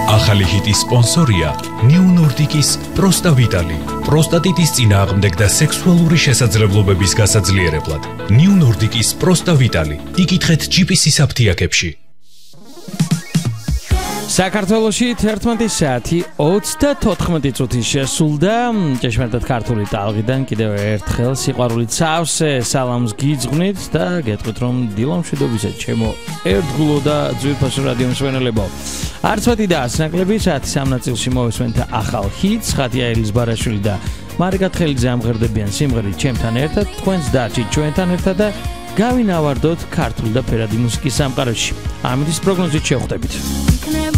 ახალი ჰიტის სპონსორია New Nordic-ის Prosta Vitali. პროსტატიტის წინააღმდეგ და სექსუალური შესაძლებლობების გასაძლიერებლად. New Nordic-ის Prosta Vitali. იკითხეთ GPC-ის აფთიაქებში. საქართველოში 11 საათი 34 წუთი შესულდა. ჭეშმარიტად ქართული ტალღიდან კიდევ ერთხელ სიყვარულით სავსე სალამს გიძღვნით და გეტყვით რომ დილამშვიდობისა ჩემო ერთგულო და ძვირფასო რადიო მსმენელებო. არც ვეთი და ასნაკლები საათის ამ ნაწილში მოვესმენთ ახალ ჰიტს. ხათია ელიზბარაშვილი და მარიკა თხელიძე ამღერდებიან სიმღერით ჩემთან ერთად, თქვენს დარჩით ჩვენთან ერთად და გავინავარდოთ ქართული და ფერადი მუსიკის სამყაროში. ამის პროგნოზით შევხვდებით.